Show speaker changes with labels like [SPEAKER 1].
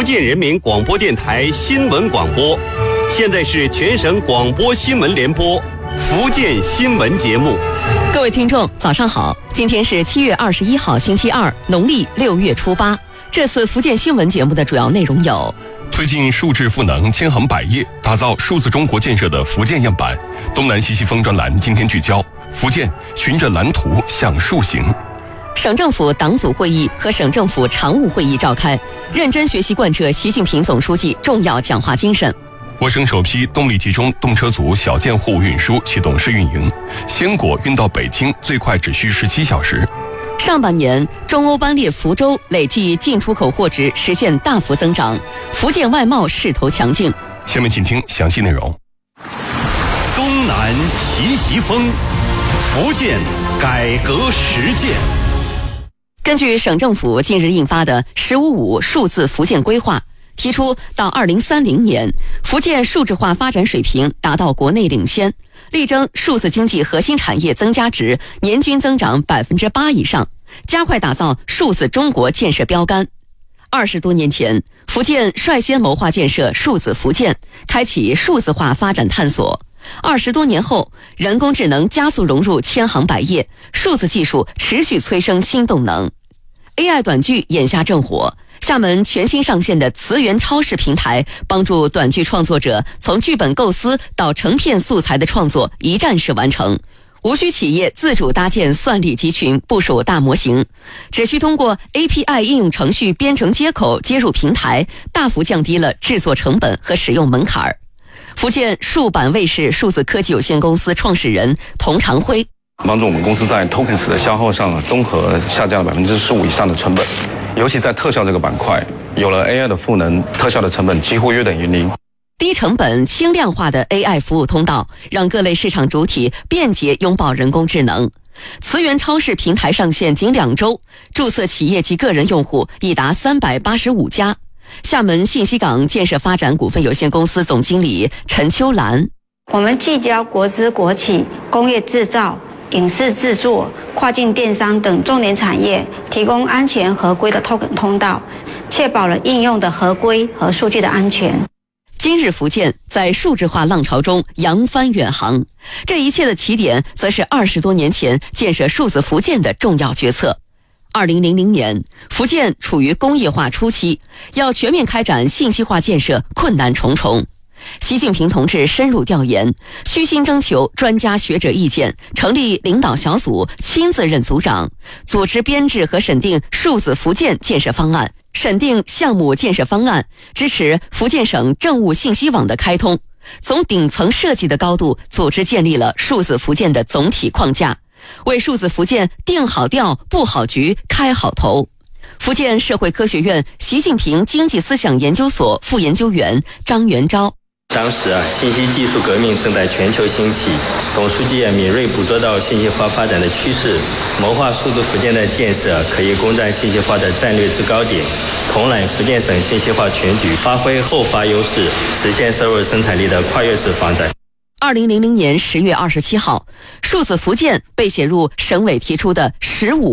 [SPEAKER 1] 建人民广播电台新闻广播。现在是全省广播新闻联播福建新闻节目。
[SPEAKER 2] 各位听众，早上好！今天是7月21号，星期二，农历6月初8。这次福建新闻节目的主要内容有：
[SPEAKER 3] 推进数字赋能，千行百业，打造数字中国建设的福建样板。东南西西风专栏今天聚焦福建，循着蓝图向树行。
[SPEAKER 2] 省政府党组会议和省政府常务会议召开，认真学习贯彻习近平总书记重要讲话精神。
[SPEAKER 3] 我省首批动力集中动车组小件货物运输启动试运营，鲜果运到北京最快只需17小时。
[SPEAKER 2] 上半年，中欧班列福州累计进出口货值实现大幅增长，福建外贸势头强劲。
[SPEAKER 3] 下面请听详细内容。
[SPEAKER 1] 东南习习风，福建改革实践。
[SPEAKER 2] 根据省政府近日印发的“15.5数字福建规划”，提出到2030年，福建数字化发展水平达到国内领先，力争数字经济核心产业增加值年均增长8%以上，加快打造数字中国建设标杆。20多年前，福建率先谋划建设数字福建，开启数字化发展探索。20多年后，人工智能加速融入千行百业，数字技术持续催生新动能。AI 短剧眼下正火，厦门全新上线的词源超市平台，帮助短剧创作者从剧本构思到成片素材的创作一站式完成，无需企业自主搭建算力集群，部署大模型，只需通过 API 应用程序编程接口接入平台，大幅降低了制作成本和使用门槛。福建数版卫视数字科技有限公司创始人童长辉，
[SPEAKER 4] 帮助我们公司在 tokens 的消耗上综合下降了15%以上的成本，尤其在特效这个板块，有了 AI 的赋能，特效的成本几乎约等于0。
[SPEAKER 2] 低成本轻量化的 AI 服务通道，让各类市场主体便捷拥抱人工智能。词源超市平台上线仅2周，注册企业及个人用户已达385家。厦门信息港建设发展股份有限公司总经理陈秋兰，
[SPEAKER 5] 我们聚焦国资国企、工业制造、影视制作、跨境电商等重点产业，提供安全合规的 token 通道，确保了应用的合规和数据的安全。
[SPEAKER 2] 今日福建在数字化浪潮中扬帆远航，这一切的起点则是20多年前建设数字福建的重要决策。2000年，福建处于工业化初期，要全面开展信息化建设困难重重。习近平同志深入调研，虚心征求专家学者意见，成立领导小组，亲自任组长，组织编制和审定数字福建建设方案，审定项目建设方案，支持福建省政务信息网的开通，从顶层设计的高度组织建立了数字福建的总体框架，为数字福建定好调、布好局、开好头。福建社会科学院习近平经济思想研究所副研究员张元昭，
[SPEAKER 6] 当时信息技术革命正在全球兴起，董书记也敏锐捕捉到信息化发展的趋势，谋划数字福建的建设可以攻占信息化的战略制高点，统揽福建省信息化全局，发挥后发优势，实现收入生产力的跨越式发展。
[SPEAKER 2] 2000年10月27号，数字福建被写入省委提出的15